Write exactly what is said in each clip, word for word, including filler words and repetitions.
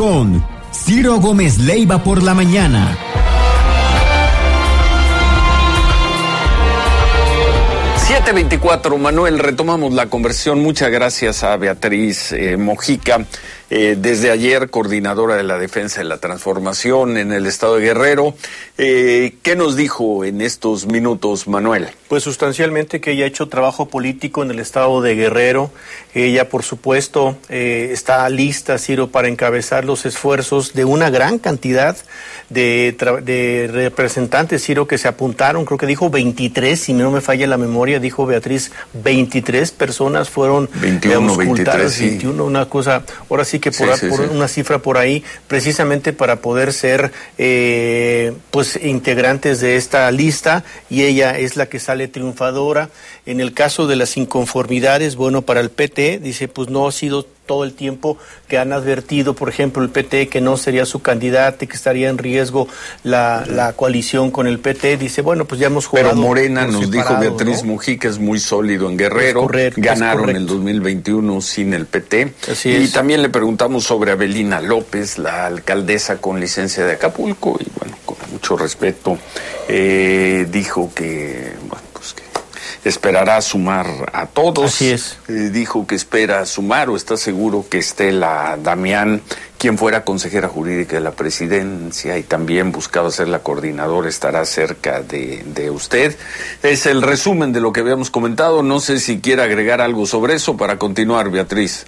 con Ciro Gómez Leiva por la mañana. siete veinticuatro, Manuel, retomamos la conversión. Muchas gracias a Beatriz eh, Mojica, eh, desde ayer coordinadora de la Defensa de la Transformación en el estado de Guerrero. Eh, ¿Qué nos dijo en estos minutos, Manuel? Pues sustancialmente que ella ha hecho trabajo político en el estado de Guerrero. Ella, por supuesto, eh, está lista, Ciro, para encabezar los esfuerzos de una gran cantidad de, de representantes, Ciro, que se apuntaron. Creo que dijo veintitrés, si no me falla la memoria, dijo Beatriz, veintitrés personas fueron veintiuno, veintitrés, sí. veintiuno, una cosa, ahora sí que por, sí, sí, por sí. una cifra por ahí, precisamente para poder ser eh, pues integrantes de esta lista, y ella es la que sale triunfadora. En el caso de las inconformidades, bueno, para el P T, dice, pues no ha sido todo el tiempo que han advertido, por ejemplo, el P T, que no sería su candidato y que estaría en riesgo la, la coalición con el P T. Dice, bueno, pues ya hemos jugado. Pero Morena, nos separado, dijo Beatriz ¿no? Mujica, es muy sólido en Guerrero. Es correcto, Ganaron es el dos mil veintiuno sin el P T. Así y es. también le preguntamos sobre Abelina López, la alcaldesa con licencia de Acapulco, y bueno, con mucho respeto, eh, dijo que, bueno, pues que esperará sumar a todos. Así es. Eh, dijo que espera sumar, o está seguro que Estela Damián, quien fuera consejera jurídica de la presidencia y también buscaba ser la coordinadora, estará cerca de, de usted. Es el resumen de lo que habíamos comentado. No sé si quiere agregar algo sobre eso para continuar, Beatriz.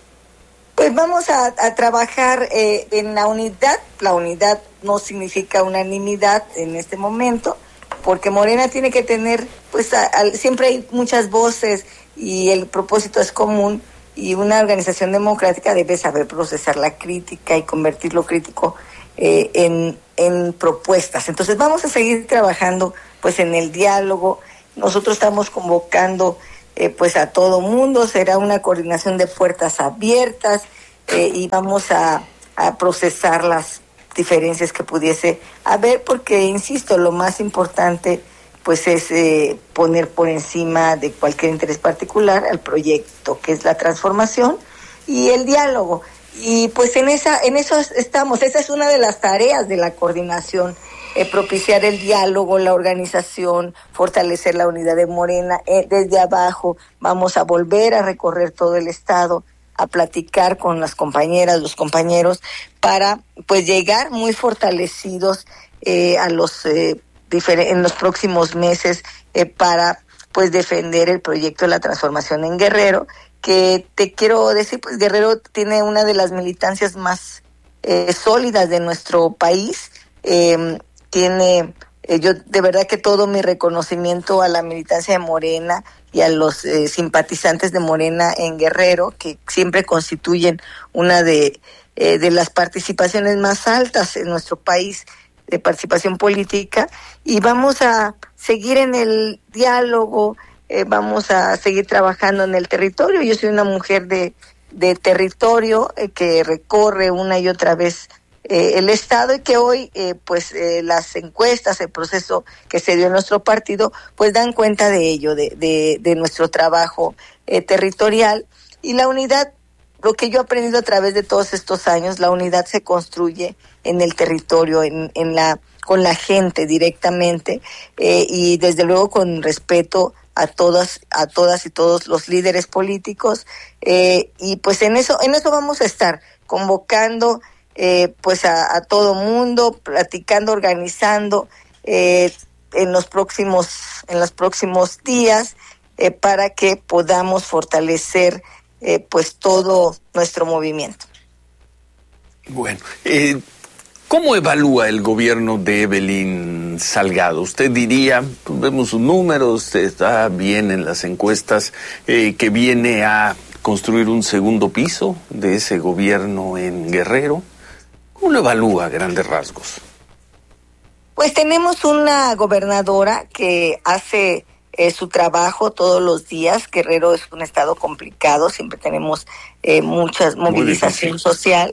Pues vamos a, a trabajar eh, en la unidad. La unidad no significa unanimidad en este momento, porque Morena tiene que tener, pues a, a, siempre hay muchas voces y el propósito es común, y una organización democrática debe saber procesar la crítica y convertir lo crítico eh, en, en propuestas. Entonces vamos a seguir trabajando pues en el diálogo. Nosotros estamos convocando eh, pues a todo mundo, será una coordinación de puertas abiertas eh, y vamos a, a procesar las diferencias que pudiese haber, porque insisto, lo más importante pues es eh, poner por encima de cualquier interés particular al proyecto, que es la transformación y el diálogo. Y pues en esa en eso estamos. Esa es una de las tareas de la coordinación, eh, propiciar el diálogo, la organización, fortalecer la unidad de Morena. Eh, desde abajo vamos a volver a recorrer todo el estado, a platicar con las compañeras, los compañeros, para pues llegar muy fortalecidos eh, a los eh, difer- en los próximos meses eh, para pues defender el proyecto de la transformación en Guerrero, que te quiero decir, pues Guerrero tiene una de las militancias más eh, sólidas de nuestro país. Eh, tiene eh, yo de verdad que todo mi reconocimiento a la militancia de Morena y a los eh, simpatizantes de Morena en Guerrero, que siempre constituyen una de, eh, de las participaciones más altas en nuestro país de participación política, y vamos a seguir en el diálogo, eh, vamos a seguir trabajando en el territorio. Yo soy una mujer de, de territorio eh, que recorre una y otra vez eh, el estado, y que hoy eh, pues eh, las encuestas, el proceso que se dio en nuestro partido, pues dan cuenta de ello, de, de, de nuestro trabajo eh, territorial. Y la unidad, lo que yo he aprendido a través de todos estos años, la unidad se construye en el territorio, en, en la con la gente directamente, eh, y desde luego con respeto a todas, a todas y todos los líderes políticos, eh, y pues en eso, en eso vamos a estar, convocando eh, pues a, a todo mundo, platicando, organizando eh, en los próximos, en los próximos días, eh, para que podamos fortalecer eh, pues todo nuestro movimiento. Bueno, eh, ¿cómo evalúa el gobierno de Evelyn Salgado? Usted diría, pues vemos sus números, está bien en las encuestas, eh, que viene a construir un segundo piso de ese gobierno en Guerrero. ¿Cómo lo evalúa a grandes rasgos? Pues tenemos una gobernadora que hace eh, su trabajo todos los días. Guerrero es un estado complicado, siempre tenemos eh, mucha movilización social.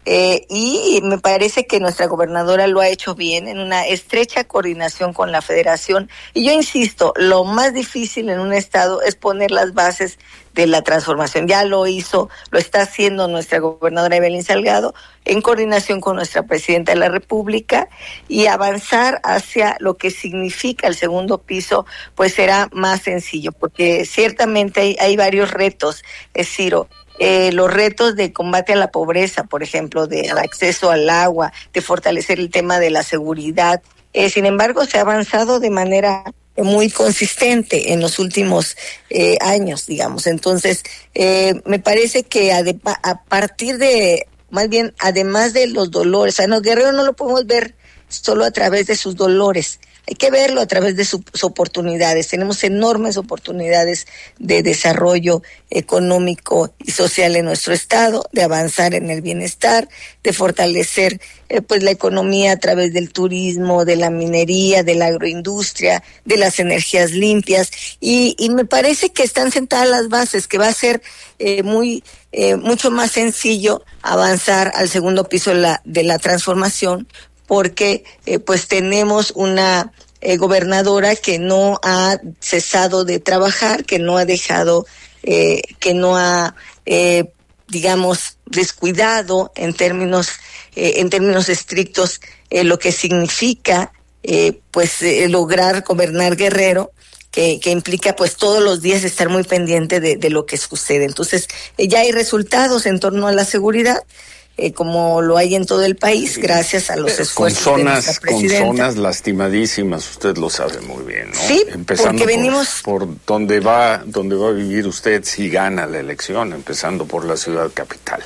Eh, y me parece que nuestra gobernadora lo ha hecho bien en una estrecha coordinación con la federación. Y yo insisto, lo más difícil en un estado es poner las bases de la transformación. Ya lo hizo, lo está haciendo nuestra gobernadora Evelyn Salgado en coordinación con nuestra presidenta de la República, y avanzar hacia lo que significa el segundo piso pues será más sencillo, porque ciertamente hay, hay varios retos, es Ciro. Eh, los retos de combate a la pobreza, por ejemplo, del acceso al agua, de fortalecer el tema de la seguridad. Eh, sin embargo, se ha avanzado de manera muy consistente en los últimos eh, años, digamos. Entonces, eh, me parece que a, de, a partir de, más bien, además de los dolores, a los guerreros no lo podemos ver solo a través de sus dolores. Hay que verlo a través de sus oportunidades. Tenemos enormes oportunidades de desarrollo económico y social en nuestro estado, de avanzar en el bienestar, de fortalecer eh, pues la economía a través del turismo, de la minería, de la agroindustria, de las energías limpias. Y, y me parece que están sentadas las bases, que va a ser eh, muy eh, mucho más sencillo avanzar al segundo piso de la, de la transformación, porque eh, pues tenemos una eh, gobernadora que no ha cesado de trabajar, que no ha dejado, eh, que no ha, eh, digamos, descuidado en términos, eh, en términos estrictos eh, lo que significa eh, pues eh, lograr gobernar Guerrero, que, que implica pues todos los días estar muy pendiente de, de lo que sucede. Entonces eh, ya hay resultados en torno a la seguridad. Eh, como lo hay en todo el país, gracias a los esfuerzos con zonas, de nuestra presidenta. Con zonas lastimadísimas, usted lo sabe muy bien, ¿no? Sí, empezando porque venimos... por, por donde va, donde va a vivir usted si gana la elección, empezando por la ciudad capital,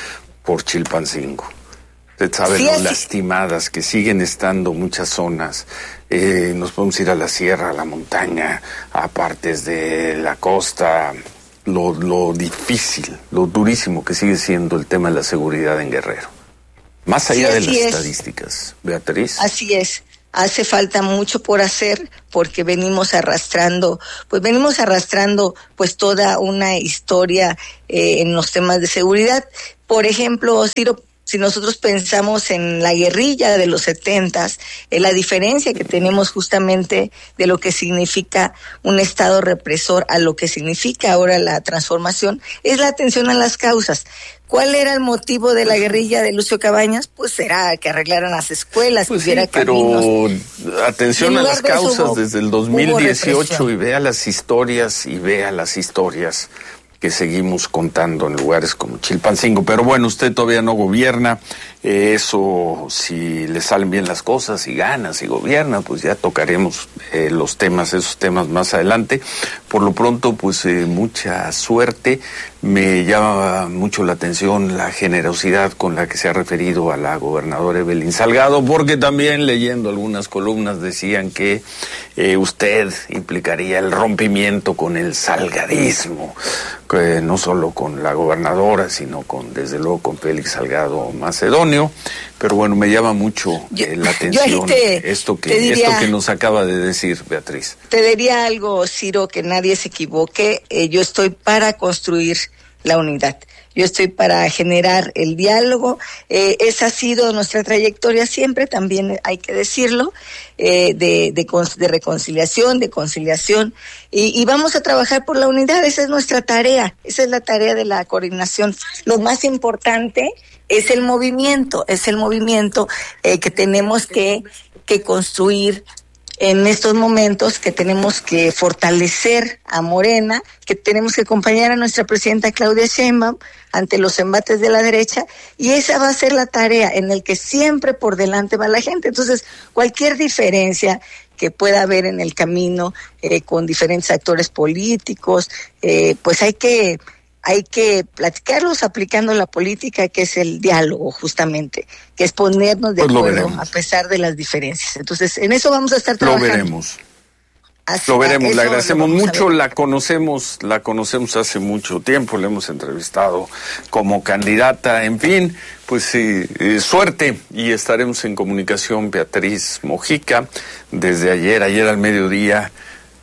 por Chilpancingo. Usted sabe sí, lo así... lastimadas que siguen estando muchas zonas. Eh, nos podemos ir a la sierra, a la montaña, a partes de la costa. Lo, lo difícil, lo durísimo que sigue siendo el tema de la seguridad en Guerrero. Más allá sí, de las es. estadísticas, Beatriz. Así es. Hace falta mucho por hacer, porque venimos arrastrando, pues venimos arrastrando pues toda una historia eh, en los temas de seguridad. Por ejemplo, Ciro, si nosotros pensamos en la guerrilla de los setentas, en la diferencia que tenemos justamente de lo que significa un estado represor a lo que significa ahora la transformación, es la atención a las causas. ¿Cuál era el motivo de la guerrilla de Lucio Cabañas? Pues era que arreglaran las escuelas, pues que hubiera sí, pero caminos. Atención a las de causas hubo, desde el dos mil dieciocho y vea las historias y vea las historias que seguimos contando en lugares como Chilpancingo. Pero bueno, usted todavía no gobierna, eh, eso si le salen bien las cosas y gana, si gobierna, pues ya tocaremos eh, los temas, esos temas más adelante. Por lo pronto, pues eh, mucha suerte. Me llama mucho la atención la generosidad con la que se ha referido a la gobernadora Evelyn Salgado, porque también leyendo algunas columnas decían que eh, usted implicaría el rompimiento con el salgadismo, que no solo con la gobernadora, sino con, desde luego, con Félix Salgado Macedonio. Pero bueno, me llama mucho yo, eh, la atención te, esto, que, diría, esto que nos acaba de decir Beatriz. Te diría algo, Ciro, que nadie se equivoque. Eh, yo estoy para construir la unidad. Yo estoy para generar el diálogo. Eh, esa ha sido nuestra trayectoria siempre, también hay que decirlo, eh, de, de, de reconciliación, de conciliación. Y, y vamos a trabajar por la unidad. Esa es nuestra tarea. Esa es la tarea de la coordinación. Lo más importante es el movimiento, es el movimiento eh, que tenemos que, que construir en estos momentos, que tenemos que fortalecer a Morena, que tenemos que acompañar a nuestra presidenta Claudia Sheinbaum ante los embates de la derecha, y esa va a ser la tarea en el que siempre por delante va la gente. Entonces, cualquier diferencia que pueda haber en el camino eh, con diferentes actores políticos, eh, pues hay que hay que platicarlos aplicando la política, que es el diálogo justamente, que es ponernos de pues acuerdo a pesar de las diferencias. Entonces, en eso vamos a estar trabajando. Lo veremos. Así, lo veremos, le agradecemos mucho, la conocemos, la conocemos hace mucho tiempo, le hemos entrevistado como candidata, en fin, pues sí, eh, suerte, y estaremos en comunicación. Beatriz Mojica, desde ayer, ayer al mediodía,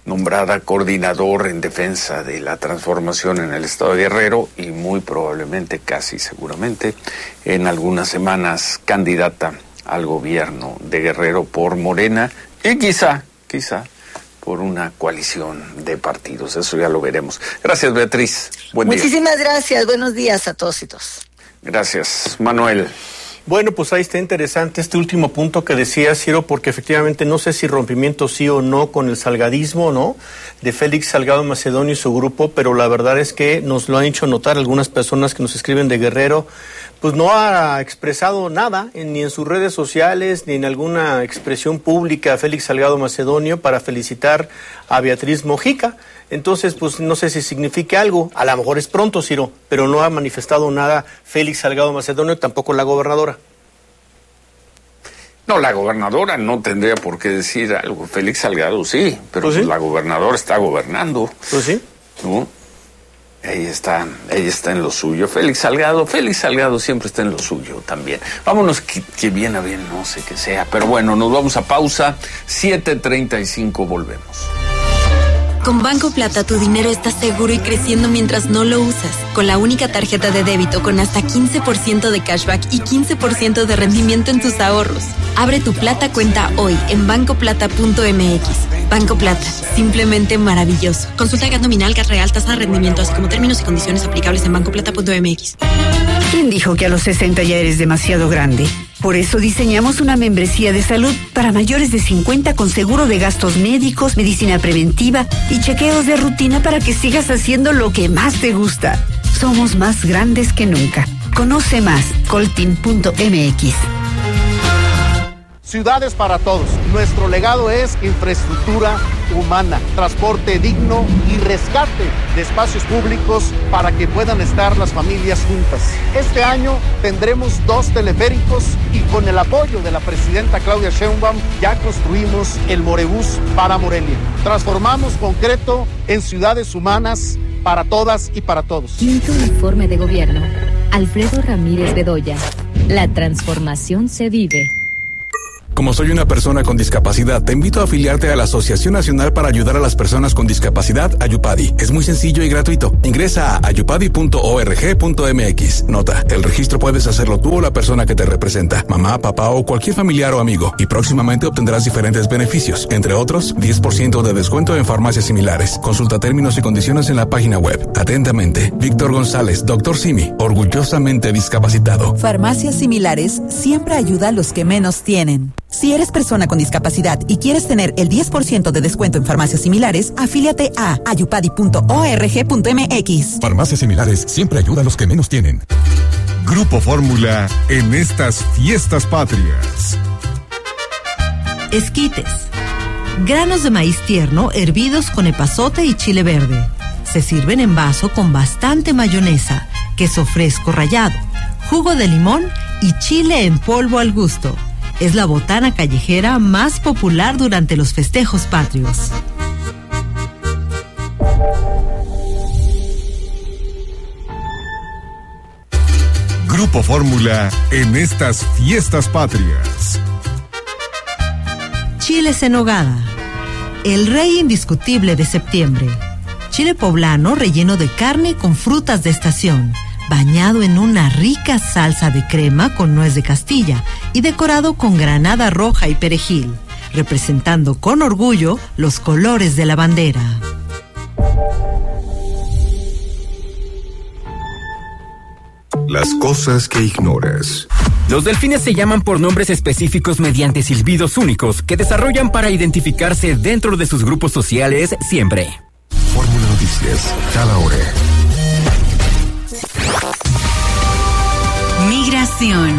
nombrada coordinador en defensa de la transformación en el estado de Guerrero y muy probablemente, casi seguramente, en algunas semanas candidata al gobierno de Guerrero por Morena y quizá, quizá, por una coalición de partidos. Eso ya lo veremos. Gracias, Beatriz. Buen día. Muchísimas gracias. Buenos días a todos y todas. Gracias, Manuel. Bueno, pues ahí está interesante este último punto que decía Ciro, porque efectivamente no sé si rompimiento sí o no con el salgadismo, ¿no?, de Félix Salgado Macedonio y su grupo, pero la verdad es que nos lo han hecho notar algunas personas que nos escriben de Guerrero, pues no ha expresado nada, en, ni en sus redes sociales, ni en alguna expresión pública a Félix Salgado Macedonio para felicitar a Beatriz Mojica. Entonces, pues no sé si significa algo, a lo mejor es pronto, Ciro, pero no ha manifestado nada Félix Salgado Macedonio, tampoco la gobernadora. No, la gobernadora no tendría por qué decir algo. Félix Salgado sí, pero ¿Pues sí? Pues la gobernadora está gobernando. Pues sí. ¿No? Ella está, ella está en lo suyo. Félix Salgado, Félix Salgado siempre está en lo suyo también. Vámonos, que, que bien a bien, no sé qué sea. Pero bueno, nos vamos a pausa. siete treinta y cinco, volvemos. Con Banco Plata tu dinero está seguro y creciendo mientras no lo usas. Con la única tarjeta de débito con hasta quince por ciento de cashback y quince por ciento de rendimiento en tus ahorros. Abre tu Plata cuenta hoy en banco plata punto m x. Banco Plata, simplemente maravilloso. Consulta G A T nominal, G A T real, tasa de rendimiento, así como términos y condiciones aplicables en banco plata punto m x. ¿Quién dijo que a los sesenta ya eres demasiado grande? Por eso diseñamos una membresía de salud para mayores de cincuenta con seguro de gastos médicos, medicina preventiva y chequeos de rutina para que sigas haciendo lo que más te gusta. Somos más grandes que nunca. Conoce más, coltin punto m x. Ciudades para todos. Nuestro legado es infraestructura humana, transporte digno y rescate de espacios públicos para que puedan estar las familias juntas. Este año tendremos dos teleféricos y con el apoyo de la presidenta Claudia Sheinbaum ya construimos el Morebús para Morelia. Transformamos concreto en ciudades humanas para todas y para todos. Quinto informe de gobierno. Alfredo Ramírez Bedoya. La transformación se vive. Como soy una persona con discapacidad, te invito a afiliarte a la Asociación Nacional para Ayudar a las Personas con Discapacidad, Ayupadi. Es muy sencillo y gratuito. Ingresa a ayupadi punto org punto m x. Nota, el registro puedes hacerlo tú o la persona que te representa, mamá, papá o cualquier familiar o amigo, y próximamente obtendrás diferentes beneficios, entre otros, diez por ciento de descuento en farmacias similares. Consulta términos y condiciones en la página web. Atentamente, Víctor González, doctor Simi, orgullosamente discapacitado. Farmacias Similares siempre ayuda a los que menos tienen. Si eres persona con discapacidad y quieres tener el diez por ciento de descuento en farmacias similares, afíliate a ayupadi punto org punto m x. Farmacias Similares siempre ayuda a los que menos tienen. Grupo Fórmula en estas fiestas patrias. Esquites. Granos de maíz tierno hervidos con epazote y chile verde. Se sirven en vaso con bastante mayonesa, queso fresco rallado, jugo de limón y chile en polvo al gusto. Es la botana callejera más popular durante los festejos patrios. Grupo Fórmula en estas fiestas patrias. Chiles en nogada. El rey indiscutible de septiembre. Chile poblano relleno de carne con frutas de estación, bañado en una rica salsa de crema con nuez de Castilla y decorado con granada roja y perejil, representando con orgullo los colores de la bandera. Las cosas que ignoras. Los delfines se llaman por nombres específicos mediante silbidos únicos que desarrollan para identificarse dentro de sus grupos sociales siempre. Fórmula Noticias, cada hora. Migración.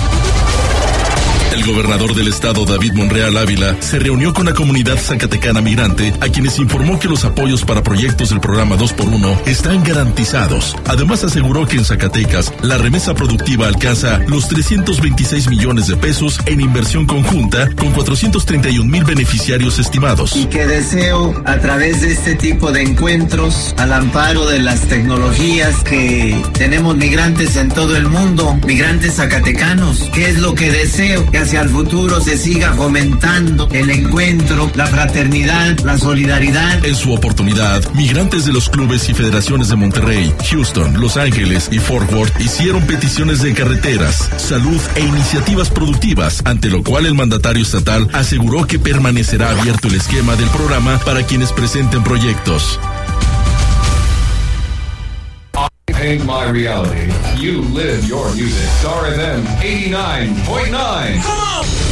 El gobernador del estado, David Monreal Ávila, se reunió con la comunidad zacatecana migrante, a quienes informó que los apoyos para proyectos del programa dos por uno están garantizados. Además, aseguró que en Zacatecas, la remesa productiva alcanza los trescientos veintiséis millones de pesos en inversión conjunta, con cuatrocientos treinta y un mil beneficiarios estimados. Y que deseo, a través de este tipo de encuentros, al amparo de las tecnologías que tenemos migrantes en todo el mundo, migrantes zacatecanos, ¿qué es lo que deseo? Que hacia el futuro se siga fomentando el encuentro, la fraternidad, la solidaridad. En su oportunidad, migrantes de los clubes y federaciones de Monterrey, Houston, Los Ángeles y Fort Worth hicieron peticiones de carreteras, salud e iniciativas productivas, ante lo cual el mandatario estatal aseguró que permanecerá abierto el esquema del programa para quienes presenten proyectos. Paint my reality. You live your music. Star F M eighty-nine point nine. Come on!